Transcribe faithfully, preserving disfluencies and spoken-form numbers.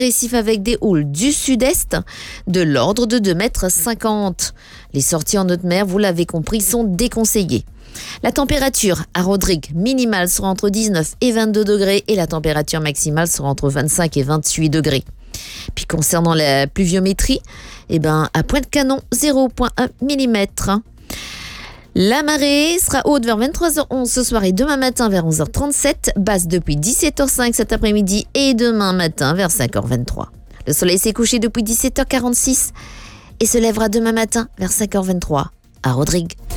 Récif avec des houles du sud-est de l'ordre de deux mètres cinquante. Les sorties en haute mer, vous l'avez compris, sont déconseillées. La température à Rodrigue minimale sera entre dix-neuf et vingt-deux degrés et la température maximale sera entre vingt-cinq et vingt-huit degrés. Puis concernant la pluviométrie, eh ben, à Pointe-Canon, zéro virgule un millimètre. La marée sera haute vers vingt-trois heures onze ce soir et demain matin vers onze heures trente-sept, basse depuis dix-sept heures cinq cet après-midi et demain matin vers cinq heures vingt-trois. Le soleil s'est couché depuis dix-sept heures quarante-six et se lèvera demain matin vers cinq heures vingt-trois à Rodrigue.